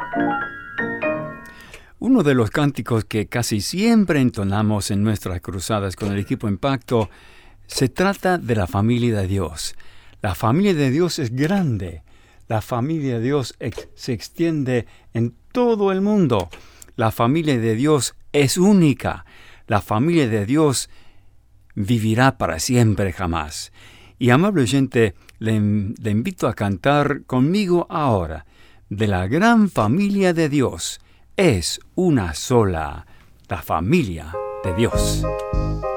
Uno de los cánticos que casi siempre entonamos en nuestras cruzadas con el equipo Impacto se trata de la familia de Dios. La familia de Dios es grande. La familia de Dios se extiende en todo el mundo. La familia de Dios es única. La familia de Dios vivirá para siempre jamás. Y amable oyente, le invito a cantar conmigo ahora de la gran familia de Dios. Es una sola, la familia de Dios.